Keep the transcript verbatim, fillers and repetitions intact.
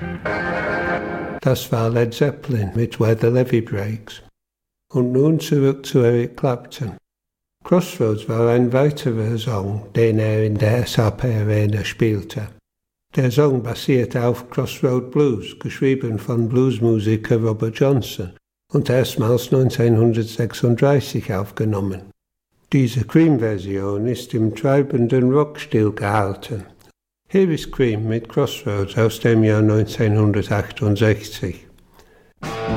Das war Led Zeppelin mit Where the Levee Breaks. Und nun zurück zu Eric Clapton. Crossroads war ein weiterer Song, den er in der S A P Arena spielte. Der Song basierte auf Crossroad Blues, geschrieben von Bluesmusiker Robert Johnson und erstmals neunzehnhundertsechsunddreißig aufgenommen. Diese Cream-Version ist im treibenden Rockstil gehalten. Hier ist Cream mit Crossroads aus dem Jahr neunzehnhundertachtundsechzig.